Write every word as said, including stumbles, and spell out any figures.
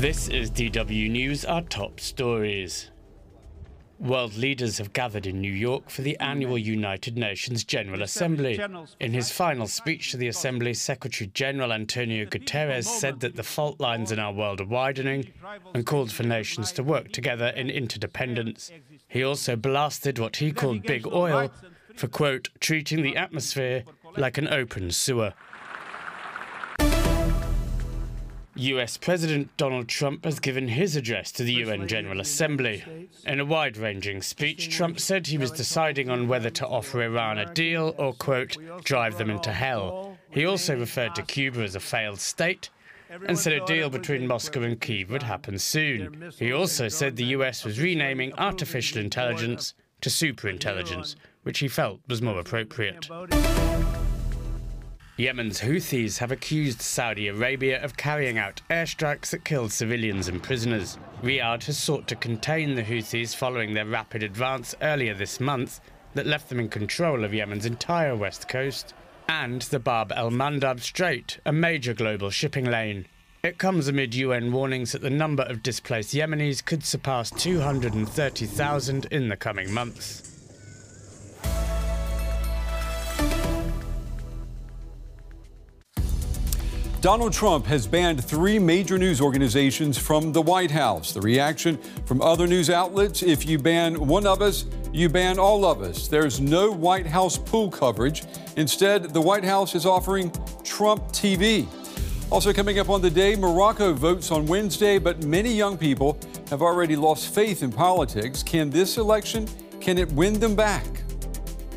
This is D W News, our top stories. World leaders have gathered in New York for the annual United Nations General Assembly. In his final speech to the Assembly, Secretary-General Antonio Guterres said that the fault lines in our world are widening and called for nations to work together in interdependence. He also blasted what he called big oil for, quote, treating the atmosphere like an open sewer. U S President Donald Trump has given his address to the U N General Assembly. In a wide-ranging speech, Trump said he was deciding on whether to offer Iran a deal or, quote, drive them into hell. He also referred to Cuba as a failed state and said a deal between Moscow and Kyiv would happen soon. He also said the U S was renaming artificial intelligence to superintelligence, which he felt was more appropriate. Yemen's Houthis have accused Saudi Arabia of carrying out airstrikes that killed civilians and prisoners. Riyadh has sought to contain the Houthis following their rapid advance earlier this month that left them in control of Yemen's entire west coast and the Bab el-Mandab Strait, a major global shipping lane. It comes amid U N warnings that the number of displaced Yemenis could surpass two hundred thirty thousand in the coming months. Donald Trump has banned three major news organizations from the White House. The reaction from other news outlets: if you ban one of us, you ban all of us. There's no White House pool coverage. Instead, the White House is offering Trump T V. Also coming up on the day, Morocco votes on Wednesday, but many young people have already lost faith in politics. Can this election, can it win them back?